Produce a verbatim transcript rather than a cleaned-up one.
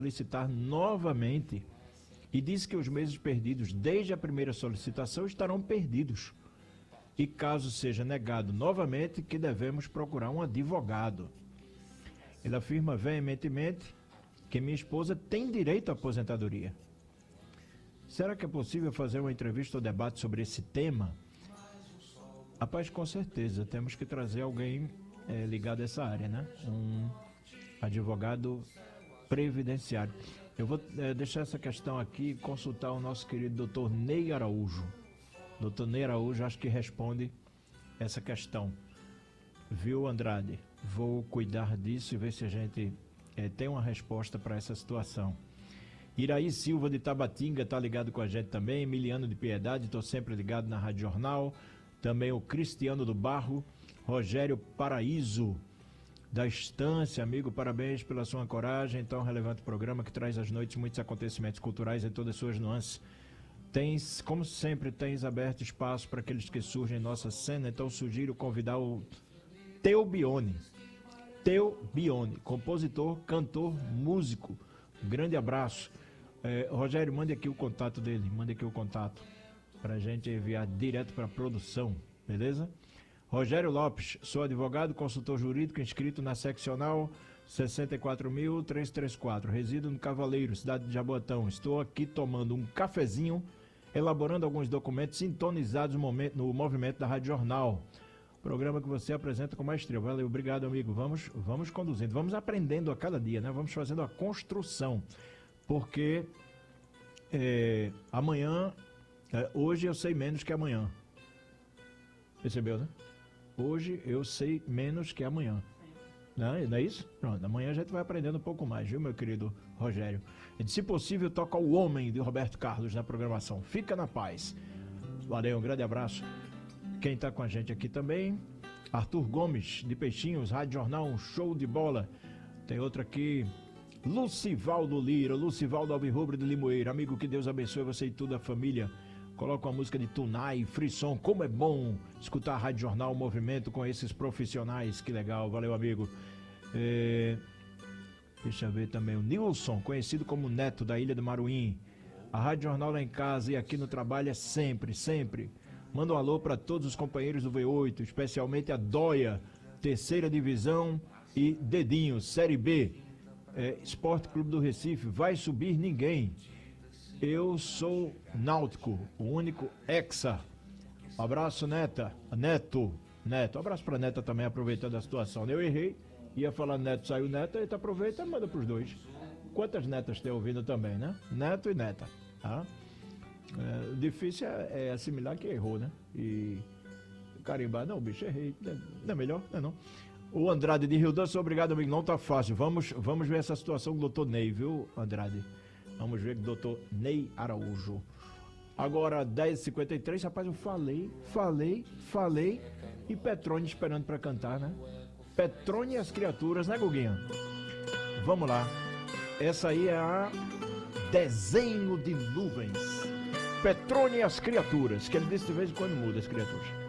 solicitar novamente e diz que os meses perdidos desde a primeira solicitação estarão perdidos. E caso seja negado novamente, que devemos procurar um advogado. Ele afirma veementemente que minha esposa tem direito à aposentadoria. Será que é possível fazer uma entrevista ou debate sobre esse tema? Rapaz, com certeza, temos que trazer alguém é, ligado a essa área, né? Um advogado previdenciário. Eu vou é, deixar essa questão aqui e consultar o nosso querido doutor Ney Araújo. doutor Ney Araújo acho que responde essa questão. Viu, Andrade? Vou cuidar disso e ver se a gente é, tem uma resposta para essa situação. Iraí Silva de Tabatinga está ligado com a gente também. Emiliano de Piedade, estou sempre ligado na Rádio Jornal. Também o Cristiano do Barro. Rogério Paraíso da Estância, amigo, parabéns pela sua coragem. Então, relevante programa que traz às noites muitos acontecimentos culturais em todas as suas nuances. Tens, como sempre, tens aberto espaço para aqueles que surgem em nossa cena. Então, sugiro convidar o Teu Bione. Teu Bione, compositor, cantor, músico. Um grande abraço. É, Rogério, mande aqui o contato dele. Mande aqui o contato para a gente enviar direto para a produção, beleza? Rogério Lopes, sou advogado, consultor jurídico, inscrito na seccional sessenta e quatro mil trezentos e trinta e quatro. Resido no Cavaleiro, cidade de Jaboatão. Estou aqui tomando um cafezinho, elaborando alguns documentos sintonizados no, momento, no movimento da Rádio Jornal. Programa que você apresenta com maestria. Valeu, obrigado, amigo. Vamos, vamos conduzindo, vamos aprendendo a cada dia, né? Vamos fazendo a construção. Porque é, amanhã, é, hoje eu sei menos que amanhã. Percebeu, né? Hoje eu sei menos que amanhã. Não, não é isso? Pronto, amanhã a gente vai aprendendo um pouco mais, viu, meu querido Rogério? E, se possível, toca o Homem de Roberto Carlos na programação. Fica na paz. Valeu, um grande abraço. Quem está com a gente aqui também, Arthur Gomes, de Peixinhos, Rádio Jornal, um show de bola. Tem outro aqui, Lucivaldo Lira, Lucivaldo Alvirrubro de Limoeiro. Amigo, que Deus abençoe você e toda a família. Coloca uma música de Tunai, Frisson. Como é bom escutar a Rádio Jornal, o movimento com esses profissionais. Que legal, valeu, amigo. É... Deixa eu ver também o Nilson, conhecido como Neto, da Ilha do Maruim. A Rádio Jornal lá em casa e aqui no trabalho é sempre, sempre. Manda um alô para todos os companheiros do V oito, especialmente a Dóia, terceira divisão e Dedinho, Série B. É, Esporte Clube do Recife, vai subir ninguém. Eu sou Náutico, o único hexa. Abraço, Neta. Neto. Neto. Abraço pra Neta também, aproveitando a situação. Eu errei, ia falar Neto, saiu Neta, ele aproveita e manda pros dois. Quantas netas tem ouvindo também, né? Neto e Neta. Tá? É, difícil é, é assimilar que errou, né? E carimbar, não, bicho, errei. Não é melhor? Não é não. O Andrade de Rio Doce, obrigado, amigo. Não tá fácil. Vamos, vamos ver essa situação com o doutor Ney, viu, Andrade? Vamos ver com o doutor Ney Araújo. Agora, dez e cinquenta e três, rapaz, eu falei, falei, falei. E Petrone esperando para cantar, né? Petrone e as criaturas, né, Guguinha? Vamos lá. Essa aí é a Desenho de Nuvens. Petrone e as criaturas, que ele disse de vez em quando muda as criaturas.